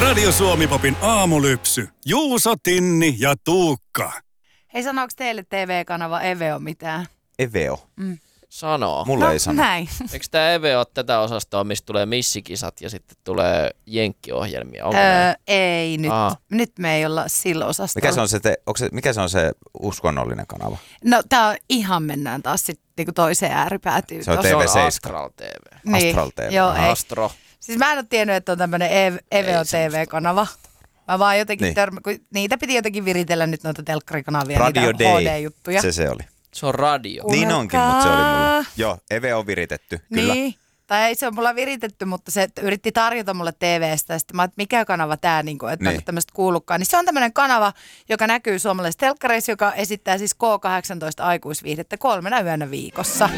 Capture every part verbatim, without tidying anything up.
Radio Suomi-popin aamulypsy. Juuso, Tinni ja Tuukka. Hei, sanooko teille T V-kanava Eveo mitään? Eveo? Mm. Sanoo. Mulle no, ei sano. Näin. Eikö tämä Eveo ole tätä osastoa, mistä tulee missikisat ja sitten tulee jenkkiohjelmia? Onko öö, ei nyt. Aa. Nyt me ei olla sillä osastolla. Mikä se on se, te, onko se, mikä se on se uskonnollinen kanava? No tää on ihan mennään taas sitten niinku toiseen ääripäätyyn. Se on Se T V on seitsemän. Astral T V. Niin. Astral T V. Joo, ei. Astro. Siis mä en ole tiennyt, että on tämmönen Ev- Eveo T V-kanava. Mä vaan jotenkin Niin. törmä, kun niitä piti jotenkin viritellä nyt noita telkkarikanavia, Radio niitä Day. H D-juttuja. Se se oli. Se on radio. Ku- Niin onkin, mutta se oli mulla. Kuunnelkaa. Joo, Eveo on viritetty, kyllä. Niin. Tai ei se on mulla viritetty, mutta se yritti tarjota mulle T V:stä. Ja sitten mä, että mikä kanava tää, niin kuin, että Niin. niin. tämmöistä kuullutkaan. Niin se on tämmöinen kanava, joka näkyy suomalaisissa telkkareissa, joka esittää siis K kahdeksantoista aikuisviihdettä kolmena yönä viikossa.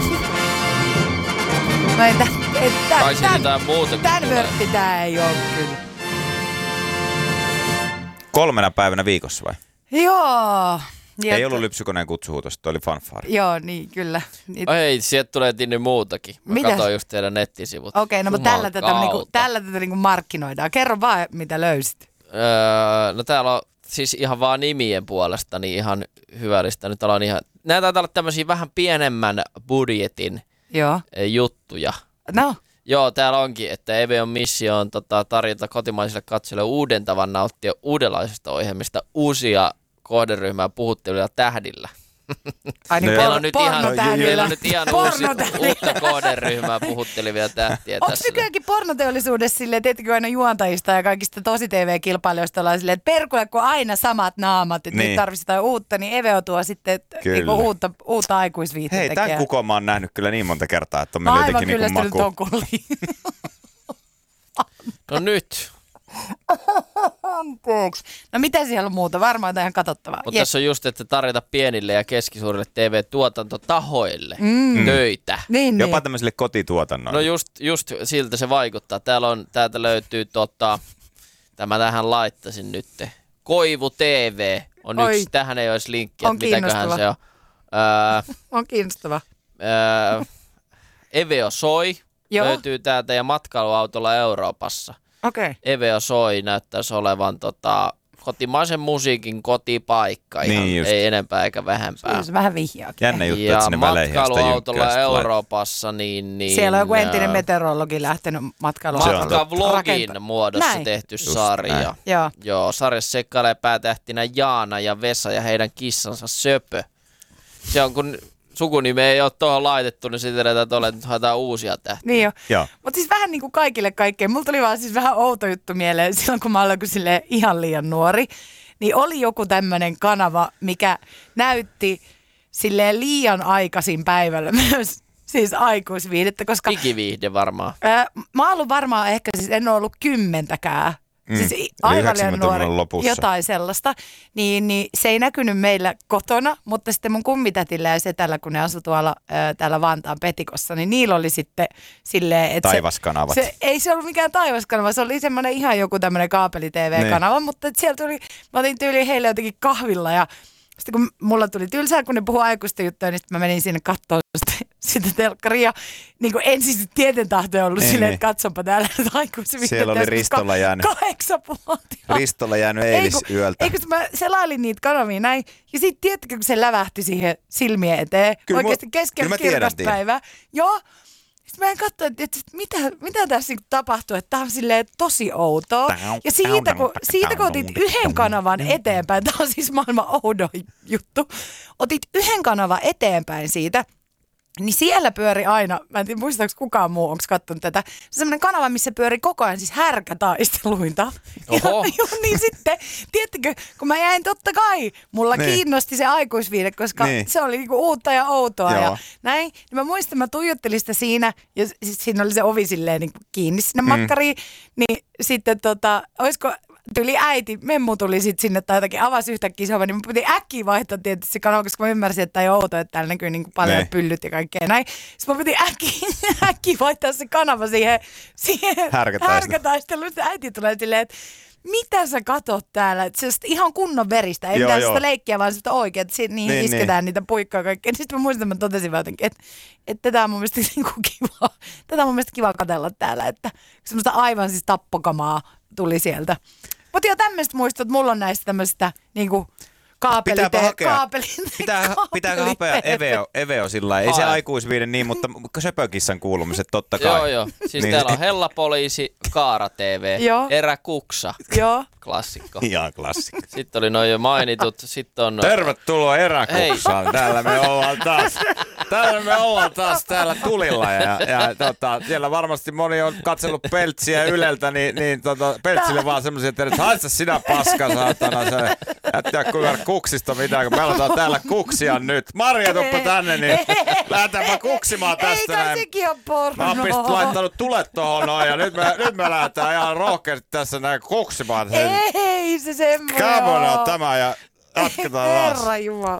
No ei, tä, ei, tä, Tai siinä jotain muutakin Tän tulee. vörtti tää ei ole kyllä. Kolmena päivänä viikossa vai? Joo. Ei ollut lypsykoneen kutsuhuutosta, toi oli fanfaari. Joo, niin kyllä. Niin, Ei, sieltä tulee Tinni muutakin. Mä Mitä? katsoin just teidän nettisivut. Okei, no mutta tällä tätä, Juman niinku, kautta. tällä tätä niinku markkinoidaan. Kerro vaan, mitä löysit. Öö, no täällä on siis ihan vaan nimien puolesta niin ihan hyvällistä. Nyt on ihan, nämä taitaa olla tämmöisiä vähän pienemmän budjetin Joo. eh, juttuja. No. Joo, täällä onkin, että Eveon missio on tota, tarjota kotimaisille katsojille uuden tavan nauttia uudenlaisista ohjelmista, uusia kohderyhmää puhutteluja tähdillä. Ai niin, No, por- meillä on nyt ihan, pornotähdillä. meillä on nyt ihan uusi, Pornotähdillä. uutta kohderyhmää puhuttelevia tähtiä Onko tässä. nykyäänkin pornoteollisuudessa silleen, tietenkin aina juontajista ja kaikista tosi T V-kilpailijoista ollaan silleen, että perkule, kun aina samat naamat, että Niin. nyt tarvitsisi jotain uutta, niin Eveo tuo sitten Kyllä. niinku uutta, uutta Hei, aikuisviihdetekijää. tämän kukon mä oon nähnyt kyllä niin monta kertaa, että on Mä meillä aivan jotenkin niinku kyllästynyt maku. ton kulliin. No nyt. Anteeksi. No mitä siellä on muuta? Varmaan jotain ihan katsottavaa. Mutta tässä on just, että tarjota pienille ja keskisuurille T V-tuotantotahoille Mm. töitä. Niin, Jopa niin. tämmöiselle kotituotannoille. No just, just siltä se vaikuttaa. Täällä on, täältä löytyy tota, tämä tähän laittaisin nyt. Koivu T V on Oi. yksi, tähän ei olisi linkkiä, On että mitäköhän kiinnostava. se on. Öö, On kiinnostava. öö, Eveo Soi Joo. löytyy täältä ja matkailuautolla Euroopassa. Okei. Okay. Eveo Soi näyttäisi olevan tota, kotimaisen musiikin kotipaikka, ihan, Niin just. ei enempää eikä vähempää. Se vähän vihjaakin. Jännä juttu, Ja että sinne väleihin sitä matkailuautolla jynkkyä sitten Euroopassa, niin, niin... Siellä on joku entinen ää, meteorologi lähtenyt Se on matkailuautolla. totta. Matkavlogin rakenta- muodossa Näin. tehty Just sarja. näin. Joo. Joo, sarjassa seikkailee päätähtinä Jaana ja Vesa ja heidän kissansa Söpö. Se on, kun sukunimi ei ole tuohon laitettu, niin sitten edetään tuolle, että nyt haetaan uusia tähtiä. Niin jo. Joo. Mutta siis vähän niin kuin kaikille kaikkeen. Mulla tuli vaan siis vähän outo juttu mieleen silloin, kun mä olin silleen ihan liian nuori. Niin oli joku tämmöinen kanava, mikä näytti silleen liian aikaisin päivällä myös siis aikuisviihdettä, koska Digiviihde varmaan. ää, mä oon ollut varmaan ehkä, siis en ole ollut kymmentäkään. Mm. Siis Eli aivan liian yhdeksänkymmentäluvun nuori, lopussa. jotain sellaista. Niin, niin se ei näkynyt meillä kotona, mutta sitten mun kummitätillä ja setällä, kun ne asui tuolla ää, täällä Vantaan Petikossa, niin niillä oli sitten silleen, että se, Taivaskanavat. se, ei se ollut mikään taivaskanava, se oli semmoinen ihan joku tämmöinen kaapeli-T V-kanava, mutta et sieltä tuli, mä otin tyyliin heille jotenkin kahvilla ja sitten kun mulla tuli tylsää, kun ne puhui aikuisten juttuja, niin sitten mä menin sinne katsoa sitä, sitä telkkaria. Niin kuin ensin tieten tahtoja ollut Ei, silleen, niin. että katsonpa täällä aikuisviihdettä. Siellä oli Ristolla jäänyt. Kahdeksanvuotias. Ristolla jäänyt eilisyöltä. Eikö mä selailin niitä kanavia näin, ja sitten tiedätkö, kun se lävähti siihen silmien eteen, Kyllä oikeasti mu- keskellä kyllä mä tiedän, kirkasta Tiina. päivää. Joo. Sitten mä en katso, että, että mitä, mitä tässä niinku tapahtuu, että tää on silleen tosi outoa. Ja siitä kun, siitä kun otit yhden kanavan eteenpäin, tää on siis maailman oudon juttu, otit yhden kanavan eteenpäin siitä, niin siellä pyöri aina, mä en tiedä muistaako kukaan muu, onko katsonut tätä, se on semmoinen kanava, missä pyöri koko ajan siis härkätaisteluita. Oho. Ja, joo, niin sitten, tiedättekö, kun mä jäin totta kai, mulla Niin. kiinnosti se aikuisviide, koska Niin. se oli niinku uutta ja outoa Joo. ja näin. Niin mä muistan, mä tuijottelin sitä siinä, ja siis siinä oli se ovi silleen niinku kiinni sinne mm. makkariin, niin sitten tota, olisiko tuli äiti, memmu tuli sitten sinne tai jotakin, avasi yhtäkkiä se oven, niin mä piti äkkiä vaihtaa tietysti se kanava, koska mä ymmärsin, että ei ole outo, että täällä näkyy niinku paljon Ne. pyllyt ja kaikkea näin. Sitten mä piti äkkiä, äkkiä vaihtaa se kanava siihen, siihen Härkätaisteluun. härkätaisteluun. Sitten äiti tulee silleen, että mitä sä katot täällä? Että se on ihan kunnon veristä, ei Joo, mitään joo. sitä leikkiä, vaan sitä oikein, että niihin Niin, niin, isketään niin. niitä puikkoja kaikkea. Sitten mä muistan, että mä totesin vaan jotenkin, että, että tätä on mun mielestä niinku kiva, tätä on mun mielestä kiva katsella täällä, että semmoista aivan siis tappokamaa tuli sieltä. Mutta jo tämmöistä muistot, mulla on näistä tämmöistä niinku kaapelite- Pitääpä hakea. kaapeli- Pitää, pitääkö hapea Eveo, Eveo sillä lailla? Ei se aikuisviiden niin, mutta söpökissan kuulumiset totta kai. Joo, joo. Siis Niin. täällä on Hellapoliisi, Kaara T V, Joo. Eräkuksa, Joo. klassikko. Ihan klassikko. Sitten oli noin jo mainitut. Sitten on... Tervetuloa Eräkuksaan. Täällä me ollaan taas. Täällä me ollaan taas täällä tulilla. Ja, ja tota, siellä varmasti moni on katsellut Peltsiä Yleltä, niin, niin tota, Peltsille vaan semmoisia, että haista sinä paska, saatana. Se, et tiedä kuinka kuksista mitään, kun me aletaan täällä kuksia nyt. Marja, tuppa tänne, niin lähdetäänpä kuksimaan tästä. Ei kai näin. sekin on porno. Mä oon pist, laittanut tulet tohon noin ja nyt me, nyt me lähdetään ihan rohkeasti tässä näin kuksimaan. Ei se semmoinen Come on, oo. tämä ja jatketaan taas. Herra Jumala.